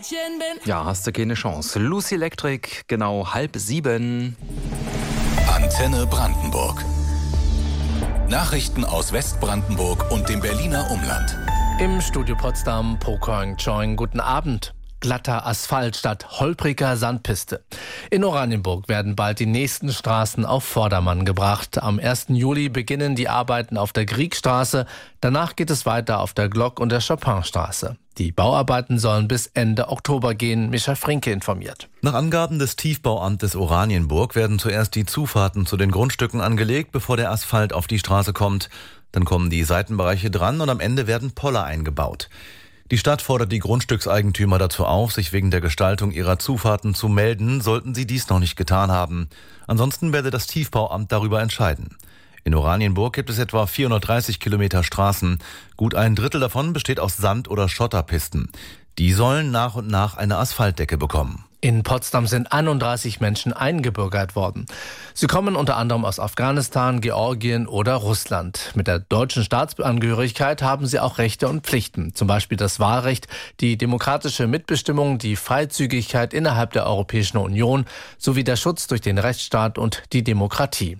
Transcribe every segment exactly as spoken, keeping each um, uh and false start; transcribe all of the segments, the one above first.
Mädchen bin. Ja, hast du keine Chance. Lucy Electric, genau halb sieben. Antenne Brandenburg. Nachrichten aus Westbrandenburg und dem Berliner Umland. Im Studio Potsdam, Pokoing Choing, guten Abend. Glatter Asphalt statt holpriger Sandpiste. In Oranienburg werden bald die nächsten Straßen auf Vordermann gebracht. Am ersten Juli beginnen die Arbeiten auf der Griegstraße. Danach geht es weiter auf der Glock- und der Chopinstraße. Die Bauarbeiten sollen bis Ende Oktober gehen, Micha Frinke informiert. Nach Angaben des Tiefbauamtes Oranienburg werden zuerst die Zufahrten zu den Grundstücken angelegt, bevor der Asphalt auf die Straße kommt. Dann kommen die Seitenbereiche dran und am Ende werden Poller eingebaut. Die Stadt fordert die Grundstückseigentümer dazu auf, sich wegen der Gestaltung ihrer Zufahrten zu melden, sollten sie dies noch nicht getan haben. Ansonsten werde das Tiefbauamt darüber entscheiden. In Oranienburg gibt es etwa vierhundertdreißig Kilometer Straßen. Gut ein Drittel davon besteht aus Sand- oder Schotterpisten. Die sollen nach und nach eine Asphaltdecke bekommen. In Potsdam sind einunddreißig Menschen eingebürgert worden. Sie kommen unter anderem aus Afghanistan, Georgien oder Russland. Mit der deutschen Staatsangehörigkeit haben sie auch Rechte und Pflichten. Zum Beispiel das Wahlrecht, die demokratische Mitbestimmung, die Freizügigkeit innerhalb der Europäischen Union sowie der Schutz durch den Rechtsstaat und die Demokratie.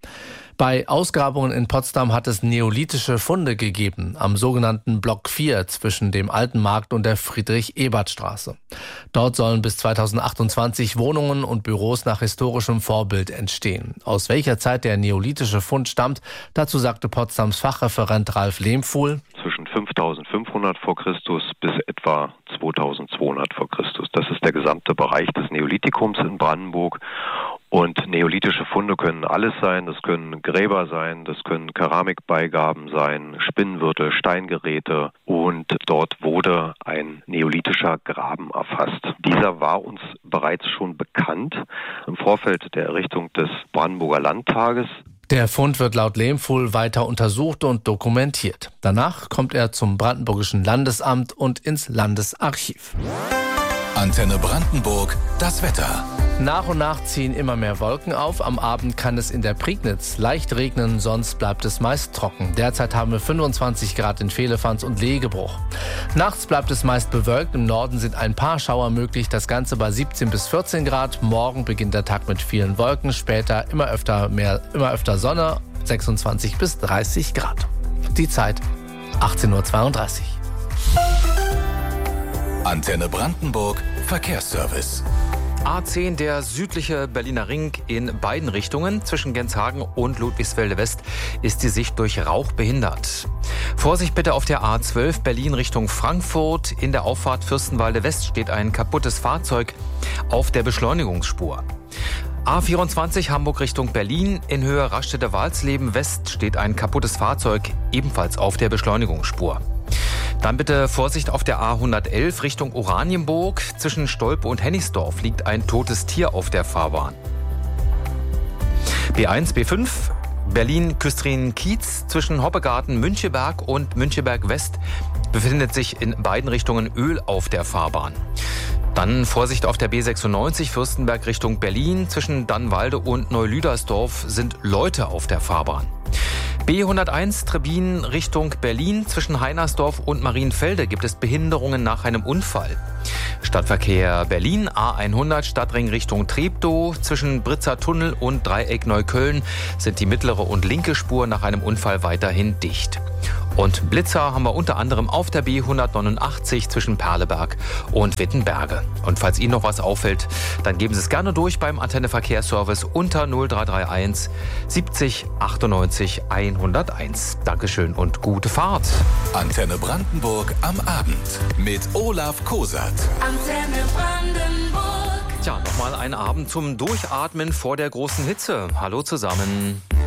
Bei Ausgrabungen in Potsdam hat es neolithische Funde gegeben, am sogenannten Block vier zwischen dem Alten Markt und der Friedrich-Ebert-Straße. Dort sollen bis zweitausendachtundzwanzig Wohnungen und Büros nach historischem Vorbild entstehen. Aus welcher Zeit der neolithische Fund stammt, dazu sagte Potsdams Fachreferent Ralf Lehmfuhl: Zwischen fünftausendfünfhundert vor Christus bis etwa zweitausendzweihundert vor Christus. Das ist der gesamte Bereich des Neolithikums in Brandenburg. Und neolithische Funde können alles sein, das können Gräber sein, das können Keramikbeigaben sein, Spinnwirte, Steingeräte, und dort wurde ein neolithischer Graben erfasst. Dieser war uns bereits schon bekannt im Vorfeld der Errichtung des Brandenburger Landtages. Der Fund wird laut Lehmfuhl weiter untersucht und dokumentiert. Danach kommt er zum Brandenburgischen Landesamt und ins Landesarchiv. Antenne Brandenburg, das Wetter. Nach und nach ziehen immer mehr Wolken auf. Am Abend kann es in der Prignitz leicht regnen, sonst bleibt es meist trocken. Derzeit haben wir fünfundzwanzig Grad in Vehlefanz und Legebruch. Nachts bleibt es meist bewölkt. Im Norden sind ein paar Schauer möglich. Das Ganze bei siebzehn bis vierzehn Grad. Morgen beginnt der Tag mit vielen Wolken. Später immer öfter mehr, immer öfter Sonne. sechsundzwanzig bis dreißig Grad. Die Zeit achtzehn Uhr zweiunddreißig. Antenne Brandenburg, Verkehrsservice. A zehn, der südliche Berliner Ring in beiden Richtungen zwischen Genshagen und Ludwigsfelde West, ist die Sicht durch Rauch behindert. Vorsicht bitte auf der A zwölf Berlin Richtung Frankfurt. In der Auffahrt Fürstenwalde West steht ein kaputtes Fahrzeug auf der Beschleunigungsspur. A vierundzwanzig Hamburg Richtung Berlin. In Höhe Raststätte-Walsleben West steht ein kaputtes Fahrzeug ebenfalls auf der Beschleunigungsspur. Dann bitte Vorsicht auf der A hundertelf Richtung Oranienburg. Zwischen Stolpe und Hennigsdorf liegt ein totes Tier auf der Fahrbahn. B eins, B fünf, Berlin-Küstrin-Kiez. Zwischen Hoppegarten, Müncheberg und Müncheberg-West befindet sich in beiden Richtungen Öl auf der Fahrbahn. Dann Vorsicht auf der B sechsundneunzig Fürstenberg Richtung Berlin. Zwischen Dannwalde und Neulüdersdorf sind Leute auf der Fahrbahn. B hunderteins Trebin Richtung Berlin. Zwischen Heinersdorf und Marienfelde gibt es Behinderungen nach einem Unfall. Stadtverkehr Berlin, A hundert Stadtring Richtung Treptow. Zwischen Britzer Tunnel und Dreieck Neukölln sind die mittlere und linke Spur nach einem Unfall weiterhin dicht. Und Blitzer haben wir unter anderem auf der B hundertneunundachtzig zwischen Perleberg und Wittenberge. Und falls Ihnen noch was auffällt, dann geben Sie es gerne durch beim Antenne Verkehrsservice unter null drei drei eins siebzig achtundneunzig hunderteins. Dankeschön und gute Fahrt. Antenne Brandenburg am Abend mit Olaf Kosat. Antenne Brandenburg. Tja, nochmal ein Abend zum Durchatmen vor der großen Hitze. Hallo zusammen.